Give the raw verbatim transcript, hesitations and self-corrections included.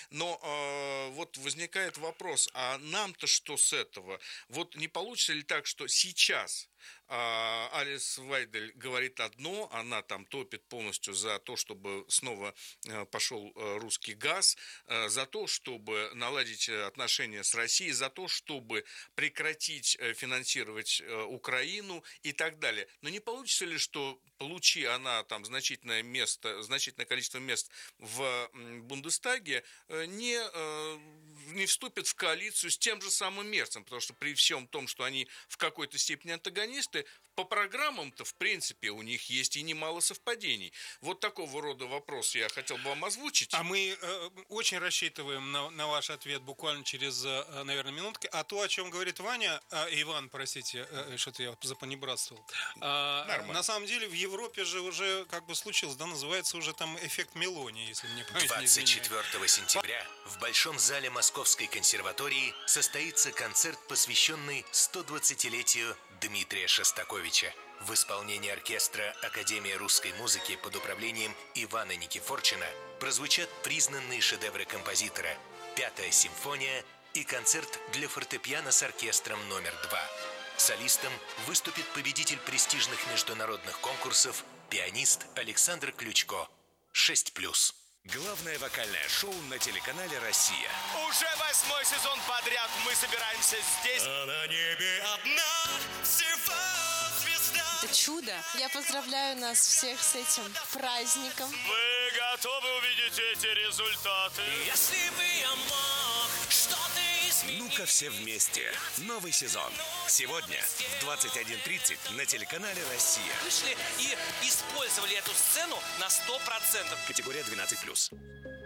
Но э, вот возникает вопрос, а нам-то что с этого? Вот не получится ли так, что сейчас э, Алис Вайдель говорит одно, она там топит полностью за то, чтобы снова э, пошел э, русский газ, э, за то, чтобы наладить отношения с Россией, за то, чтобы прекратить э, финансировать э, Украину и так далее. Но не получится ли, что получи она там значительное место, значительное количество мест в Бундестаге, не, не вступит в коалицию с тем же самым Мерцем, потому что при всем том, что они в какой-то степени антагонисты, по программам-то, в принципе, у них есть и немало совпадений. Вот такого рода вопрос я хотел бы вам озвучить. А мы э, очень рассчитываем на, на ваш ответ буквально через, э, наверное, минутки. А то, о чем говорит Ваня, э, Иван, простите, э, что-то я запонебратствовал. Э, на самом деле в Европе же уже как бы случилось, да, называется уже там эффект Мелони, если мне память не изменяет. двадцать четвёртого сентября в Большом зале Московской консерватории состоится концерт, посвященный стодвадцатилетию Дмитрия Шостаковича. В исполнении оркестра Академии русской музыки под управлением Ивана Никифорчина прозвучат признанные шедевры композитора «Пятая симфония» и концерт для фортепиано с оркестром номер два. Солистом выступит победитель престижных международных конкурсов пианист Александр Ключко. шесть плюс. Главное вокальное шоу на телеканале «Россия». Уже восьмой сезон подряд мы собираемся здесь. А на небе одна всего звезда. Это чудо. Я поздравляю нас всех с этим праздником. Вы готовы увидеть эти результаты? Если бы я мог что-то изменить. Ну-ка все вместе. Новый сезон. Сегодня в двадцать один тридцать на телеканале «Россия». Вышли и использовали эту сцену на сто процентов. Категория двенадцать плюс.